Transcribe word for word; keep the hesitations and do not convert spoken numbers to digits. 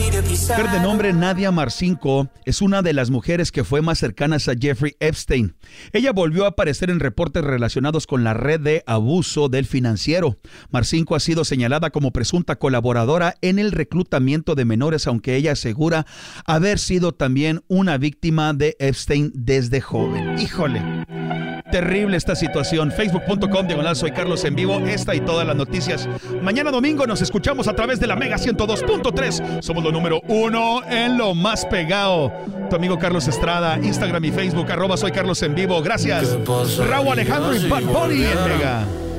Mujer de nombre Nadia Marcinko es una de las mujeres que fue más cercanas a Jeffrey Epstein. Ella volvió a aparecer en reportes relacionados con la red de abuso del financiero. Marcinko ha sido señalada como presunta colaboradora en el reclutamiento de menores, aunque ella asegura haber sido también una víctima de Epstein desde joven. ¡Híjole! Terrible esta situación. Facebook punto com diagonal soy Carlos en vivo. Esta y todas las noticias. Mañana domingo nos escuchamos a través de la Mega ciento dos punto tres. Somos lo número uno en lo más pegado. Tu amigo Carlos Estrada, Instagram y Facebook, arroba soy Carlos en vivo. Gracias. Raúl Alejandro y Bad Bunny en Mega.